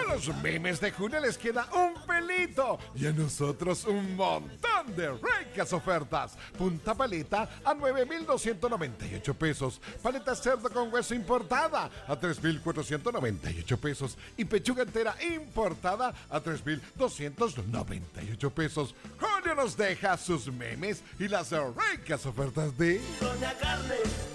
los memes de junio les queda un pelito y a nosotros un montón de ricas ofertas. Punta paleta a 9,298 pesos. Paleta cerdo con hueso importada a 3,498 pesos. Y pechuga entera importada a 3,298 pesos. Junio nos deja sus memes y las ricas ofertas de Doña Carne.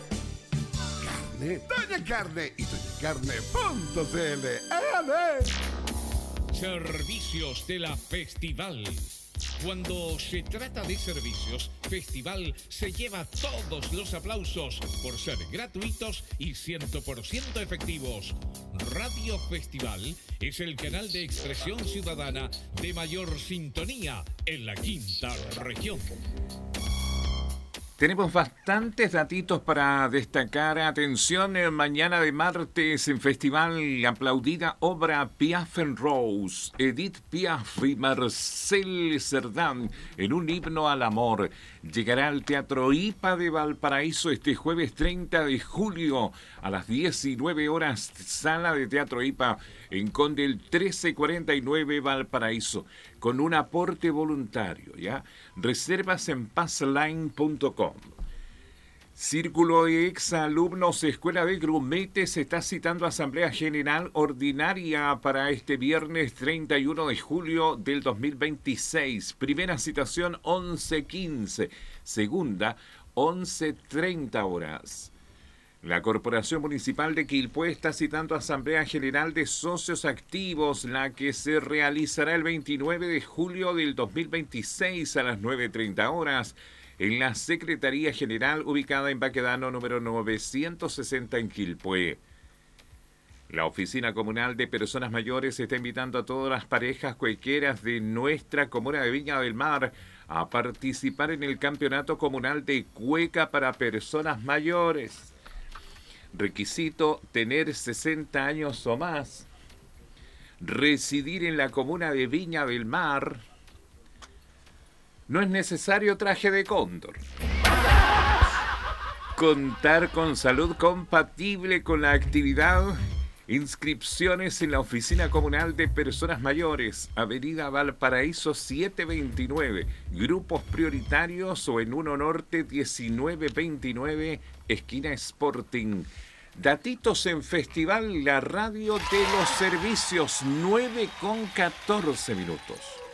Doña Carne y doñacarne.cl. ¡Ale! Servicios de la Festival. Cuando se trata de servicios, Festival se lleva todos los aplausos por ser gratuitos y 100% efectivos. Radio Festival es el canal de expresión ciudadana de mayor sintonía en la quinta región. Tenemos bastantes datitos para destacar. Atención, mañana de martes en Festival, aplaudida obra Piaf en Rose, Edith Piaf y Marcel Cerdan en un himno al amor. Llegará al Teatro IPA de Valparaíso este jueves 30 de julio a las 19 horas, sala de Teatro IPA en Conde el 1349 Valparaíso, con un aporte voluntario, ¿ya? Reservas en passline.com. Círculo de exalumnos Escuela de Grumete se está citando Asamblea General Ordinaria para este viernes 31 de julio del 2026. Primera citación 11:15, segunda 11:30 horas. La Corporación Municipal de Quilpué está citando Asamblea General de Socios Activos, la que se realizará el 29 de julio del 2026 a las 9:30 horas en la Secretaría General ubicada en Baquedano número 960 en Quilpué. La Oficina Comunal de Personas Mayores está invitando a todas las parejas cuequeras de nuestra comuna de Viña del Mar a participar en el Campeonato Comunal de Cueca para Personas Mayores. Requisito: tener 60 años o más, residir en la comuna de Viña del Mar. No es necesario traje de cóndor. Contar con salud compatible con la actividad. Inscripciones en la Oficina Comunal de Personas Mayores, Avenida Valparaíso 729, grupos prioritarios o en 1 Norte 1929, esquina Sporting. Datitos en Festival, la radio de los servicios, 9:14 minutos.